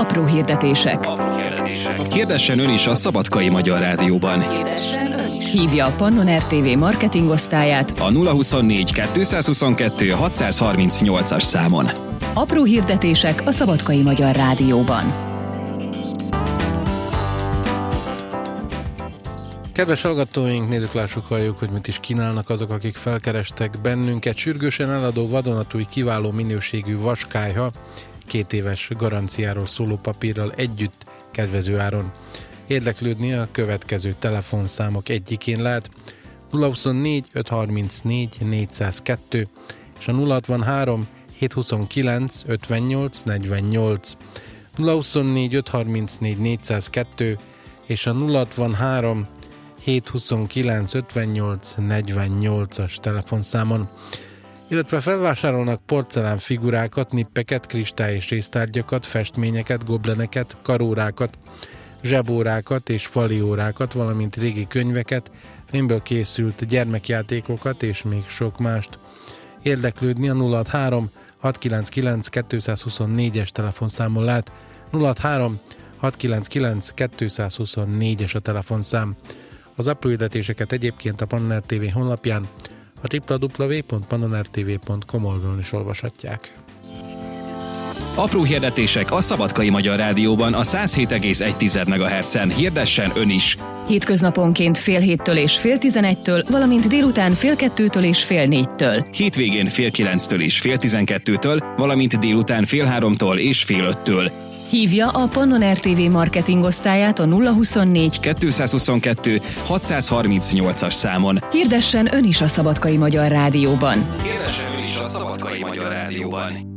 Apró hirdetések. Hirdessen ön is a Szabadkai Magyar Rádióban. Hívja a Pannon RTV marketing osztályát A 024 222 638-as számon. Apró hirdetések a Szabadkai Magyar Rádióban. Kedves hallgatóink, nézzük, lássuk, halljuk, hogy mit is kínálnak azok, akik felkerestek bennünket. Sürgősen eladó vadonatúj kiváló minőségű vaskályha, 2 éves garanciáról szóló papírral együtt kedvező áron. Érdeklődni a következő telefonszámok egyikén lehet: 024 534 402 és a 063 729 58 48, 024 534 402 és a 063 729 58 48-as telefonszámon, illetve felvásárolnak porcelán figurákat, nippeket, kristály- és résztárgyakat, festményeket, gobleneket, karórákat, zsebórákat és faliórákat, valamint régi könyveket, fémből készült gyermekjátékokat és még sok mást. Érdeklődni a 063 699 224-es telefonszámon lehet. 063 699 224-es a telefonszám. Az apró hirdetéseket egyébként a Pannon RTV honlapján, a www.pannonrtv.com oldalon is olvashatják. Apró hirdetések a Szabadkai Magyar Rádióban a 107,1 MHz-en. Hirdessen ön is! Hétköznaponként fél 7-től és fél 11-től, valamint délután fél 2-től és fél 4-től. Hétvégén fél 9-től és fél 12-től, valamint délután fél 3-tól és fél 5-től. Hívja a Pannon RTV marketing osztályát a 024 222 638-as számon. Hirdessen ön is a Szabadkai Magyar Rádióban. Hirdessen ön is a Szabadkai Magyar Rádióban.